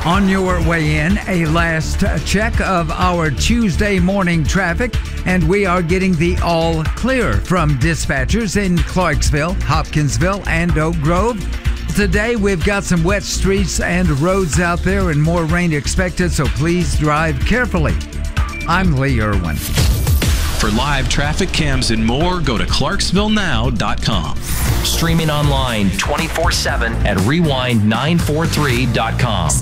On your way in, a last check of our Tuesday morning traffic, and we are getting the all clear from dispatchers in Clarksville, Hopkinsville, and Oak Grove. Today, we've got some wet streets and roads out there and more rain expected, so please drive carefully. I'm Lee Irwin. For live traffic cams and more, go to ClarksvilleNow.com. Streaming online 24/7 at Rewind943.com.